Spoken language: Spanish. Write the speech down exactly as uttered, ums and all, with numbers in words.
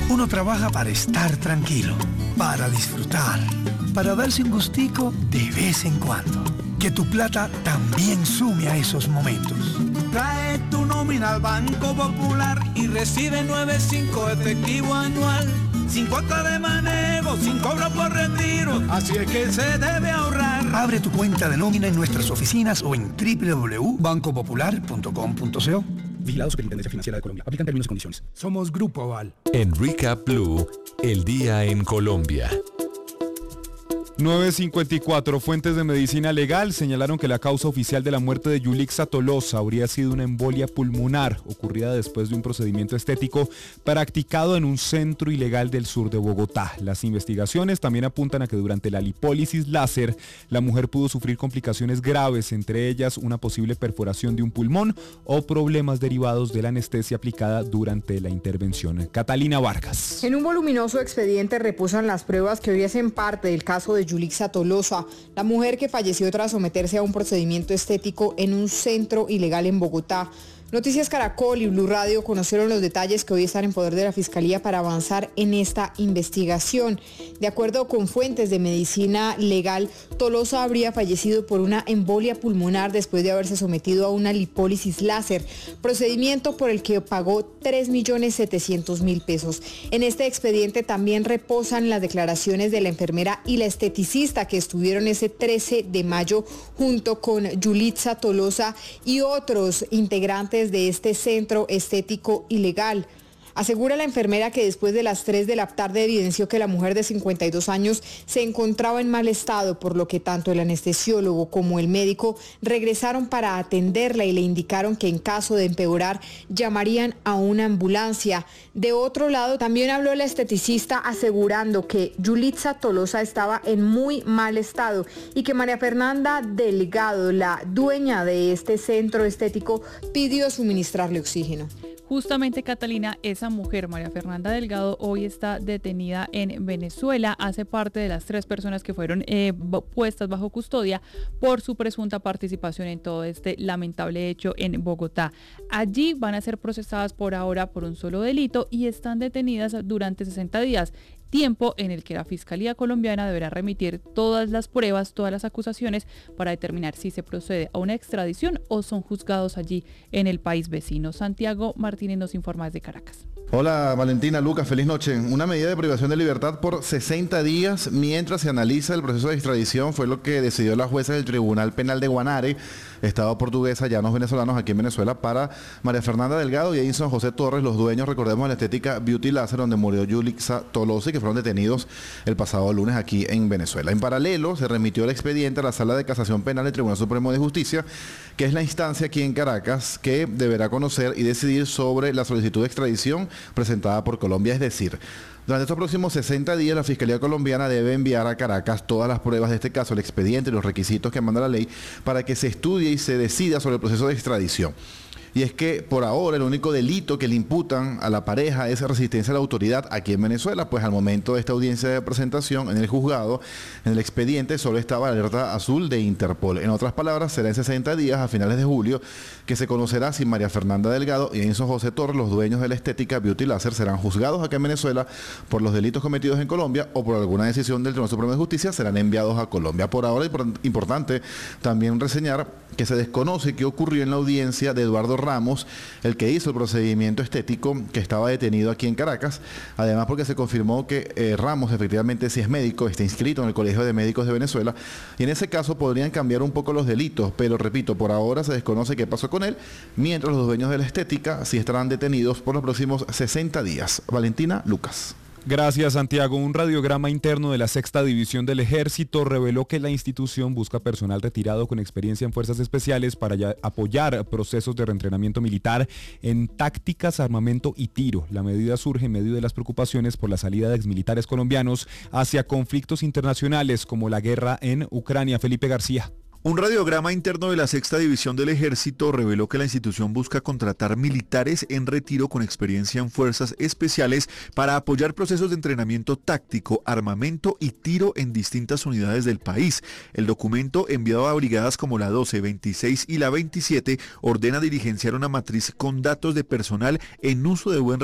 Uno trabaja para estar tranquilo, para disfrutar, para darse un gustico de vez en cuando. Que tu plata también sume a esos momentos. Trae tu nómina al Banco Popular y recibe nueve punto cinco efectivo anual. Sin cuota de manejo, sin cobro por retiro. Así es que se debe ahorrar. Abre tu cuenta de nómina en nuestras oficinas o en doble u doble u doble u punto banco popular punto com punto co. Vigilado Superintendencia Financiera de Colombia. Aplican términos y condiciones. Somos Grupo Aval. En Recap Blue, el día en Colombia. nueve cincuenta y cuatro. Fuentes de medicina legal señalaron que la causa oficial de la muerte de Yulixa Tolosa habría sido una embolia pulmonar ocurrida después de un procedimiento estético practicado en un centro ilegal del sur de Bogotá. Las investigaciones también apuntan a que durante la lipólisis láser la mujer pudo sufrir complicaciones graves, entre ellas una posible perforación de un pulmón o problemas derivados de la anestesia aplicada durante la intervención. Catalina Vargas. En un voluminoso expediente reposan las pruebas que hoy hacen parte del caso de Yulixa Tolosa, la mujer que falleció tras someterse a un procedimiento estético en un centro ilegal en Bogotá. Noticias Caracol y Blue Radio conocieron los detalles que hoy están en poder de la Fiscalía para avanzar en esta investigación. De acuerdo con fuentes de medicina legal, Tolosa habría fallecido por una embolia pulmonar después de haberse sometido a una lipólisis láser, procedimiento por el que pagó tres millones setecientos mil pesos. En este expediente también reposan las declaraciones de la enfermera y la esteticista que estuvieron ese trece de mayo junto con Yulixa Tolosa y otros integrantes de este centro estético ilegal. Asegura la enfermera que después de las tres de la tarde evidenció que la mujer de cincuenta y dos años se encontraba en mal estado, por lo que tanto el anestesiólogo como el médico regresaron para atenderla y le indicaron que en caso de empeorar llamarían a una ambulancia. De otro lado, también habló la esteticista asegurando que Yulixa Tolosa estaba en muy mal estado y que María Fernanda Delgado, la dueña de este centro estético, pidió suministrarle oxígeno. Justamente, Catalina, esa mujer, María Fernanda Delgado, hoy está detenida en Venezuela. Hace parte de las tres personas que fueron eh, puestas bajo custodia por su presunta participación en todo este lamentable hecho en Bogotá. Allí van a ser procesadas por ahora por un solo delito y están detenidas durante sesenta días. Tiempo en el que la Fiscalía colombiana deberá remitir todas las pruebas, todas las acusaciones para determinar si se procede a una extradición o son juzgados allí en el país vecino. Santiago Martínez nos informa desde Caracas. Hola Valentina, Lucas, feliz noche. Una medida de privación de libertad por sesenta días mientras se analiza el proceso de extradición fue lo que decidió la jueza del Tribunal Penal de Guanare, Estado portuguesa, llanos venezolanos aquí en Venezuela, para María Fernanda Delgado y Edinson José Torres, los dueños, recordemos, de la estética Beauty Láser, donde murió Yulixa Tolosa, que fueron detenidos el pasado lunes aquí en Venezuela. En paralelo, se remitió el expediente a la Sala de Casación Penal del Tribunal Supremo de Justicia, que es la instancia aquí en Caracas que deberá conocer y decidir sobre la solicitud de extradición presentada por Colombia. Es decir, durante estos próximos sesenta días la Fiscalía colombiana debe enviar a Caracas todas las pruebas de este caso, el expediente y los requisitos que manda la ley para que se estudie y se decida sobre el proceso de extradición. Y es que por ahora el único delito que le imputan a la pareja es resistencia a la autoridad aquí en Venezuela, pues al momento de esta audiencia de presentación en el juzgado, en el expediente solo estaba la alerta azul de Interpol. En otras palabras, será en sesenta días, a finales de julio, que se conocerá si María Fernanda Delgado y Edinson José Torres, los dueños de la estética Beauty Láser, serán juzgados acá en Venezuela por los delitos cometidos en Colombia o por alguna decisión del Tribunal Supremo de Justicia serán enviados a Colombia. Por ahora es importante también reseñar que se desconoce qué ocurrió en la audiencia de Eduardo Ramos, el que hizo el procedimiento estético, que estaba detenido aquí en Caracas, además porque se confirmó que eh, Ramos efectivamente sí es médico, está inscrito en el Colegio de Médicos de Venezuela, y en ese caso podrían cambiar un poco los delitos, pero repito, por ahora se desconoce qué pasó con él, mientras los dueños de la estética sí estarán detenidos por los próximos sesenta días. Valentina, Lucas. Gracias, Santiago. Un radiograma interno de la Sexta División del Ejército reveló que la institución busca personal retirado con experiencia en fuerzas especiales para ya apoyar procesos de reentrenamiento militar en tácticas, armamento y tiro. La medida surge en medio de las preocupaciones por la salida de exmilitares colombianos hacia conflictos internacionales como la guerra en Ucrania. Felipe García. Un radiograma interno de la Sexta División del Ejército reveló que la institución busca contratar militares en retiro con experiencia en fuerzas especiales para apoyar procesos de entrenamiento táctico, armamento y tiro en distintas unidades del país. El documento, enviado a brigadas como la doce, veintiséis y la veintisiete, ordena diligenciar una matriz con datos de personal en uso de buen